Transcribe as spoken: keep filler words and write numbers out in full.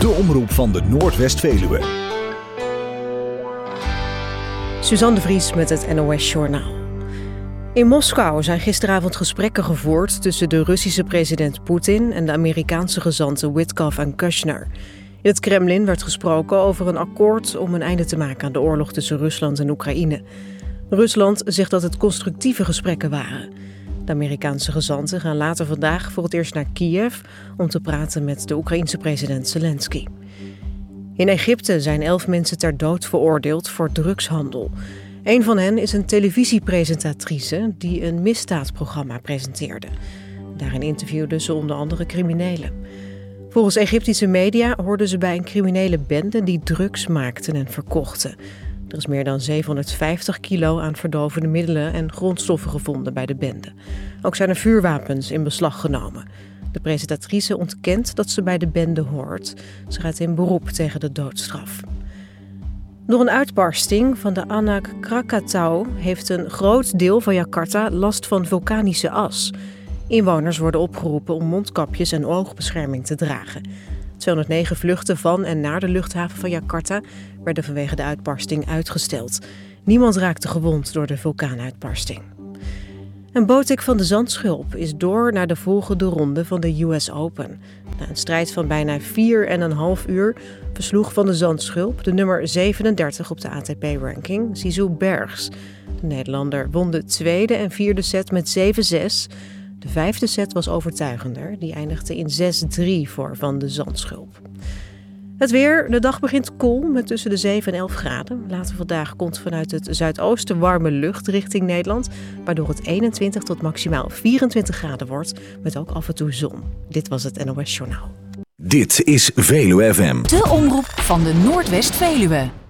De omroep van de Noordwest-Veluwe. Suzanne de Vries met het N O S-journaal. In Moskou zijn gisteravond gesprekken gevoerd tussen de Russische president Poetin en de Amerikaanse gezanten Witkoff en Kushner. In het Kremlin werd gesproken over een akkoord om een einde te maken aan de oorlog tussen Rusland en Oekraïne. Rusland zegt dat het constructieve gesprekken waren. De Amerikaanse gezanten gaan later vandaag voor het eerst naar Kiev om te praten met de Oekraïense president Zelensky. In Egypte zijn elf mensen ter dood veroordeeld voor drugshandel. Een van hen is een televisiepresentatrice die een misdaadprogramma presenteerde. Daarin interviewde ze onder andere criminelen. Volgens Egyptische media hoorden ze bij een criminele bende die drugs maakten en verkochten. Er is meer dan zevenhonderdvijftig kilo aan verdovende middelen en grondstoffen gevonden bij de bende. Ook zijn er vuurwapens in beslag genomen. De presentatrice ontkent dat ze bij de bende hoort. Ze gaat in beroep tegen de doodstraf. Door een uitbarsting van de Anak Krakatau heeft een groot deel van Jakarta last van vulkanische as. Inwoners worden opgeroepen om mondkapjes en oogbescherming te dragen. tweehonderdnegen vluchten van en naar de luchthaven van Jakarta werden vanwege de uitbarsting uitgesteld. Niemand raakte gewond door de vulkaanuitbarsting. En Botic van de Zandschulp is door naar de volgende ronde van de U S Open. Na een strijd van bijna vier en een half uur versloeg Van de Zandschulp de nummer zevenendertig op de A T P-ranking, Zizou Bergs. De Nederlander won de tweede en vierde set met zeven zes. De vijfde set was overtuigender. Die eindigde in zes drie voor Van de Zandschulp. Het weer. De dag begint koel met tussen de zeven en elf graden. Later vandaag komt vanuit het zuidoosten warme lucht richting Nederland, waardoor het eenentwintig tot maximaal vierentwintig graden wordt, met ook af en toe zon. Dit was het N O S-journaal. Dit is Veluwe F M. De omroep van de Noordwest-Veluwe.